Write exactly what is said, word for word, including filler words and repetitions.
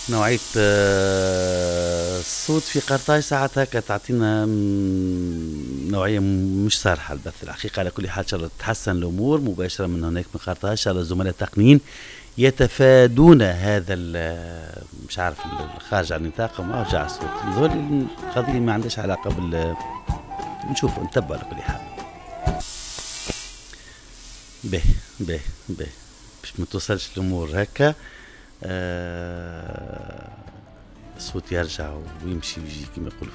نوعية آه، الصوت في قرطاج ساعات هكا تعطينا مم، نوعية م- مش صالحة البث الحقيقة. على كل حال إن شاء الله تتحسن الأمور مباشرة من هناك من قرطاج. إن شاء الله الزملاء التقنيين يتفادون هذا ال- مش عارف ال- الخارج عن النطاق ما أرجع الصوت ذول القضية ما عندهاش علاقة بال نشوف نتبع على كل حال. به به به باش ما توصلش الأمور هكا. آه، الصوت يرجع ويمشي ويجي كما يقولوا.